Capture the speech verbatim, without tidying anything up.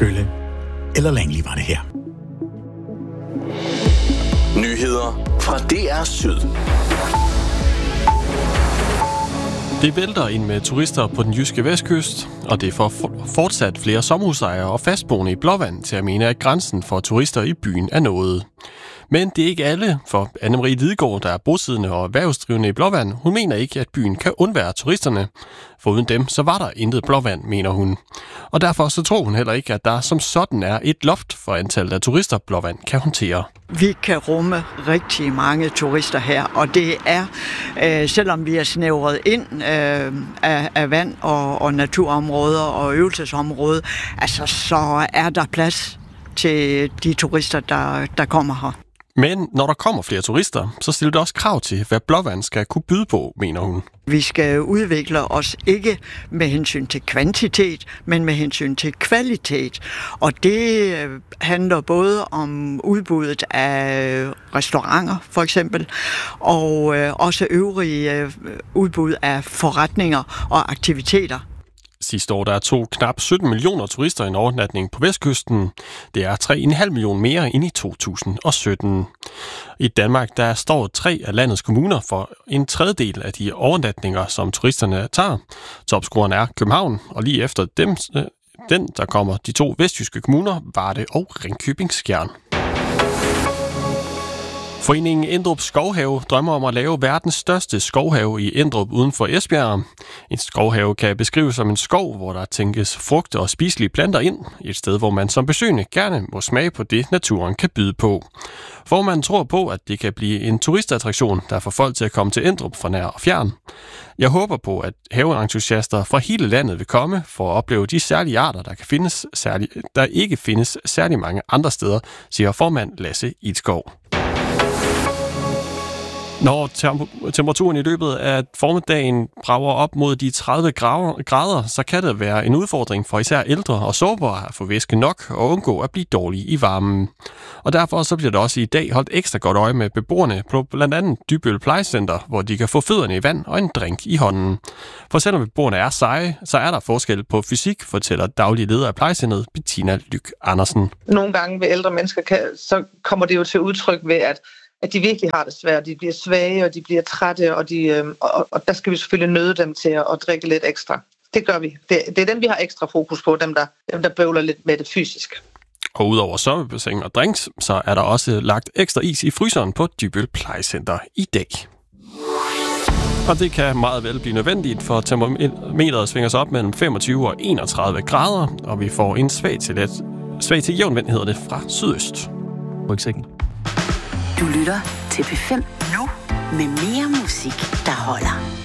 Kølle eller Langley var det her. Nyheder fra D R Syd. Det vælter ind med turister på den jyske vestkyst, og det får fortsat flere sommerhusejere og fastboende i Blåvand til at mene, at grænsen for turister i byen er nået. Men det er ikke alle, for Anne-Marie Lidegaard, der er bosiddende og erhvervsdrivende i Blåvand, hun mener ikke, at byen kan undvære turisterne. For uden dem, så var der intet Blåvand, mener hun. Og derfor så tror hun heller ikke, at der som sådan er et loft for antallet af turister, Blåvand kan håndtere. Vi kan rumme rigtig mange turister her, og det er, øh, selvom vi er snævret ind øh, af, af vand og, og naturområder og øvelsesområder, altså så er der plads til de turister, der, der kommer her. Men når der kommer flere turister, så stiller det også krav til, hvad Blåvand skal kunne byde på, mener hun. Vi skal udvikle os ikke med hensyn til kvantitet, men med hensyn til kvalitet. Og det handler både om udbuddet af restauranter, for eksempel, og også øvrige udbud af forretninger og aktiviteter. Sidste år der tog knap sytten millioner turister en overnatning på vestkysten. Det er tre komma fem millioner mere end i to tusind og sytten. I Danmark der står tre af landets kommuner for en tredjedel af de overnatninger, som turisterne tager. Topscoreren er København, og lige efter dem, den der kommer de to vestjyske kommuner, Varde og Ringkøbing-Skjern. Foreningen Endrup Skovhave drømmer om at lave verdens største skovhave i Endrup uden for Esbjerg. En skovhave kan beskrives som en skov, hvor der tænkes frugter og spiselige planter ind. Et sted, hvor man som besøgende gerne må smage på det, naturen kan byde på. Formanden tror på, at det kan blive en turistattraktion, der får folk til at komme til Endrup fra nær og fjern. Jeg håber på, at haveentusiaster fra hele landet vil komme for at opleve de særlige arter, der, kan findes særlig, der ikke findes særlig mange andre steder, siger formand Lasse Idskov. Når temperaturen i løbet af formiddagen brager op mod de tredive grader, så kan det være en udfordring for især ældre og sårbare at få væske nok og undgå at blive dårlige i varmen. Og derfor så bliver der også i dag holdt ekstra godt øje med beboerne på blandt andet Dybøl Plejecenter, hvor de kan få fødderne i vand og en drink i hånden. For selvom beboerne er seje, så er der forskel på fysik, fortæller daglig leder af plejecenteret Bettina Lyk Andersen. Nogle gange ved ældre mennesker, kan, så kommer det jo til udtryk ved, at at de virkelig har det svært. De bliver svage, og de bliver trætte, og, de, øh, og, og der skal vi selvfølgelig nøde dem til at, at drikke lidt ekstra. Det gør vi. Det, det er dem, vi har ekstra fokus på, dem der, dem, der bøvler lidt med det fysisk. Og udover svømmebassin og drinks, så er der også lagt ekstra is i fryseren på Dybøl Plejecenter i dag. Og det kan meget vel blive nødvendigt, for termometeret svinger sig op mellem femogtyve og enogtredive grader, og vi får en svag til, let, svag til jævn vind, hedder det, fra sydøst. Rygsækken. Du lytter til P fem nu med mere musik, der holder.